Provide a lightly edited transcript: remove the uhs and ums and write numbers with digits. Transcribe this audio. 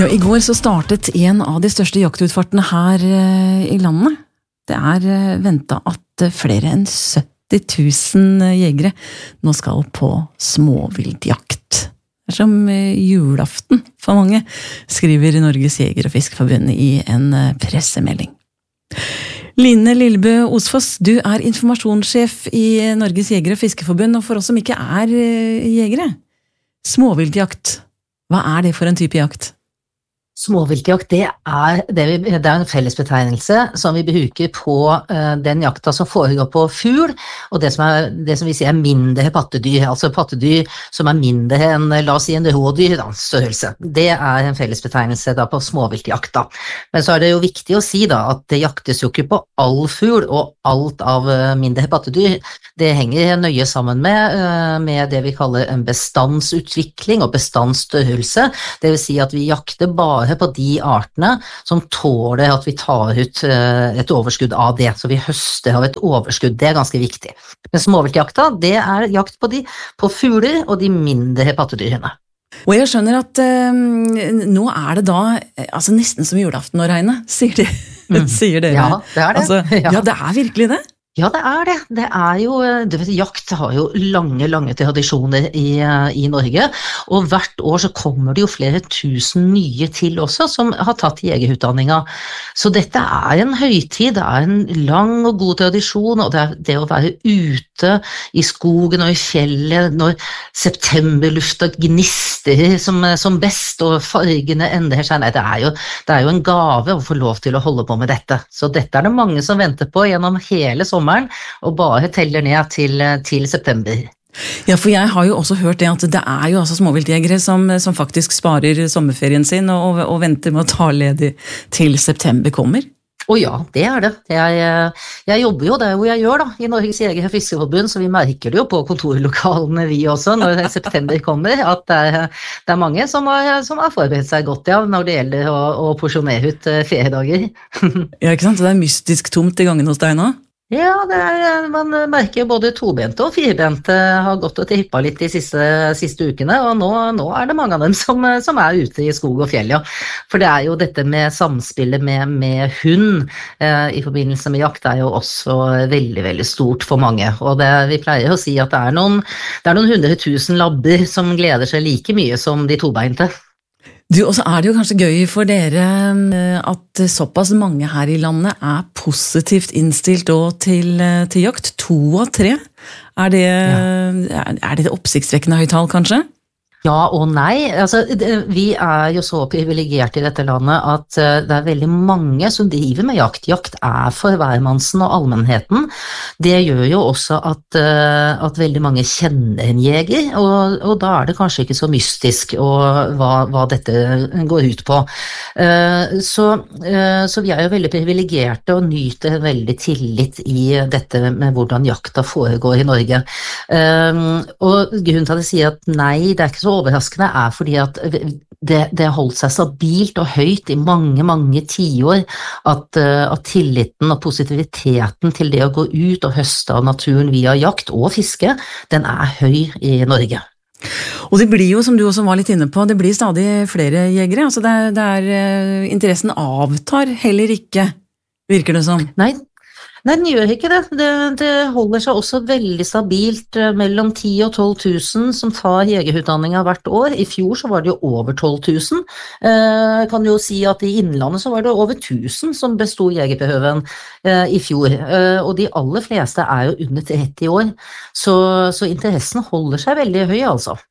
Ja, i går så startet en av de største jaktutfartene her i landet. Det ventet at flere enn 70 000 jegere nå skal på småviltjakt. Det som julaften for mange, skriver Norges Jeger- og Fiskerforbund i en pressemelding. Line Lillebø Osfoss, du informasjonssjef i Norges Jeger- og Fiskerforbund, og for oss som ikke jegere. Småviltjakt, hva det for en type jakt? Småviltjakt, det en fellesbetegnelse som vi bruker på den jakta som foregår på fugl, og det som vi sier mindre pattedyr, altså pattedyr som mindre enn, la oss si, en rådyr størrelse. Det en fellesbetegnelse da på småviltjakta. Men så det jo viktig å si da at det jaktes jo ikke på all fugl og alt av mindre pattedyr. Det henger nøye sammen med det vi kaller en bestandsutvikling og bestandsstørrelse. Det vil si at vi jakter bare på de artene som tåler at vi tar ut et overskudd av det, så vi høster av et overskudd. Det ganske viktig. Men småviltjakta, det jakt på fugler og de mindre pattedyrene. Og jeg skjønner at nå det da altså nesten som julaften å regne, sier dere. Ja, det det. Altså, ja, det virkelig det. Ja, det det. Det jo, du vet, jakt har jo lange tradisjoner i Norge, og hvert år så kommer det jo flere tusen nye til også, som har tatt jegerutdanninga. Så dette en høytid, det en lang og god tradisjon, og det å være ute i skogen og i fjellet når septemberlufta gnister som best, og fargene endrer seg. Nei, det jo en gave å få lov til å holde på med dette. Så dette det mange som venter på gjennom hele sommeren, og bare teller ned til september. Ja, for jeg har jo også hørt det at det jo altså småviltjegere som faktisk sparer sommerferien sin og venter med å ta ledig til september kommer. Ja, det det. Jeg jobber jo der hvor jeg gjør da, i Norges Jeger- og Fiskerforbund, så vi merker det jo på kontorlokalene vi også, når september kommer, at det mange som har forberedt seg godt, ja, når det gjelder å porsjonere ut feriedager. Ja, ikke sant? Det mystisk tomt i gangen hos deg nå? Ja, man merker både tobente og firbente har gått og trippet litt de siste ukene, og nå det mange av dem som ute i skog og fjell, ja. For det jo dette med samspillet med hund i forbindelse med jakt jo også veldig, veldig stort for mange. Og vi pleier å si at det noen 100 000 labber som gleder seg like mye som de tobeinte. Du, og så det jo kanskje gøy for dere at såpass mange her i landet positivt innstilt til jakt. 2 av 3. Det oppsiktsvekkende høyt tall, kanskje? Ja og nei. Altså, vi jo så privilegert i dette landet at det veldig mange som driver med jakt. Jakt for hvermannsen og allmennheten. Det gjør jo også at veldig mange kjenner en jeger, og da det kanskje ikke så mystisk hva dette går ut på. Så vi jo veldig privilegerte og nyter veldig tillit i dette med hvordan jakta foregår i Norge. Og grunnen til at jeg sier at nei, det ikke så overraskende fordi at det holdt seg stabilt og høyt i mange tiår at tilliten og positiviteten til det å gå ut og høste av naturen via jakt og fiske, den høy i Norge. Og det blir jo, som du også var litt inne på, det blir stadig flere jegere, altså interessen avtar heller ikke, virker det som. Nei, den gjør ikke det. Det holder seg også veldig stabilt mellom 10 og 12 000 som tar jegerutdanninga hvert år. I fjor så var det jo over 12 000. Jeg kan jo si at i Innlandet så var det over 1000 som bestod jegerprøven i fjor. Og de aller fleste jo under 30 år. Så interessen holder seg veldig høy, altså.